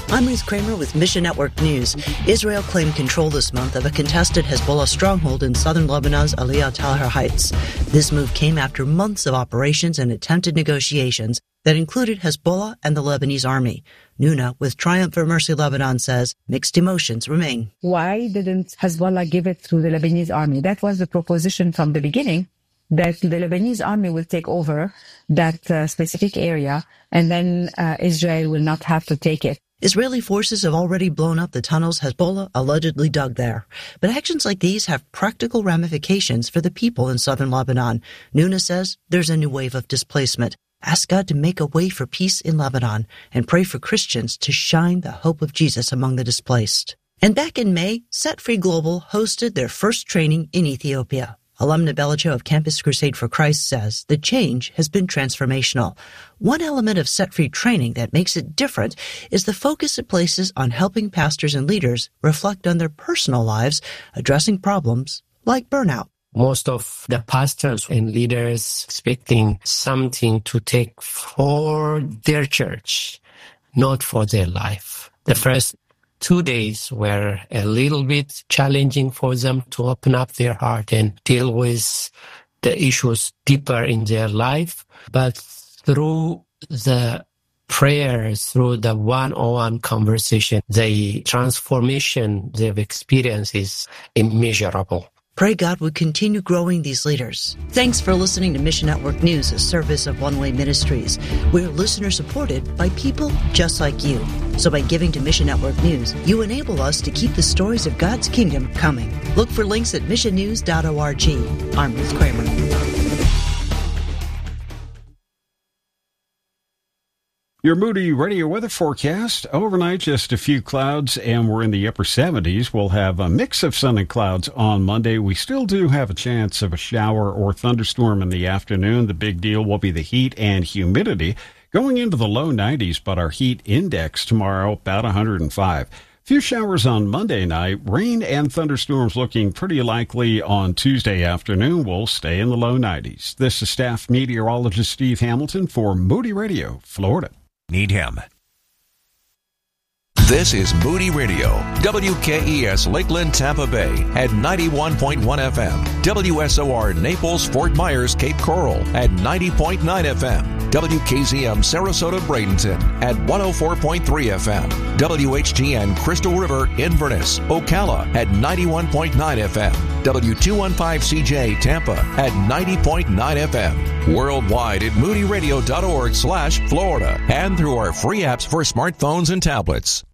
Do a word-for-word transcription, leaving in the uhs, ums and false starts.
I'm Ruth Kramer with Mission Network News. Israel claimed control this month of a contested Hezbollah stronghold in southern Lebanon's Aliyah Talher Heights. This move came after months of operations and attempted negotiations that included Hezbollah and the Lebanese army. Nuna, with Triumph for Mercy Lebanon, says mixed emotions remain. Why didn't Hezbollah give it to the Lebanese army? That was the proposition from the beginning, that the Lebanese army will take over that uh, specific area, and then uh, Israel will not have to take it. Israeli forces have already blown up the tunnels Hezbollah allegedly dug there. But actions like these have practical ramifications for the people in southern Lebanon. Nuna says there's a new wave of displacement. Ask God to make a way for peace in Lebanon and pray for Christians to shine the hope of Jesus among the displaced. And back in May, Set Free Global hosted their first training in Ethiopia. Alumna Belicho of Campus Crusade for Christ says the change has been transformational. One element of Set Free training that makes it different is the focus it places on helping pastors and leaders reflect on their personal lives, addressing problems like burnout. Most of the pastors and leaders expecting something to take for their church, not for their life. The first two days were a little bit challenging for them to open up their heart and deal with the issues deeper in their life. But through the prayers, through the one-on-one conversation, the transformation they've experienced is immeasurable. Pray God would continue growing these leaders. Thanks for listening to Mission Network News, a service of One Way Ministries. We're listener-supported by people just like you. So by giving to Mission Network News, you enable us to keep the stories of God's kingdom coming. Look for links at mission news dot org. I'm Ruth Kramer. Your Moody Radio weather forecast. Overnight, just a few clouds, and we're in the upper seventies. We'll have a mix of sun and clouds on Monday. We still do have a chance of a shower or thunderstorm in the afternoon. The big deal will be the heat and humidity going into the low nineties, but our heat index tomorrow about one hundred five. Few showers on Monday night. Rain and thunderstorms looking pretty likely on Tuesday afternoon. We'll stay in the low nineties. This is staff meteorologist Steve Hamilton for Moody Radio, Florida. Need him. This is Moody Radio, W K E S Lakeland, Tampa Bay at ninety-one point one F M, W S O R Naples, Fort Myers, Cape Coral at ninety point nine F M, W K Z M Sarasota, Bradenton at one oh four point three F M, W H G N Crystal River, Inverness, Ocala at ninety-one point nine F M, W two fifteen C J Tampa at ninety point nine F M, worldwide at moody radio dot org slash Florida, and through our free apps for smartphones and tablets.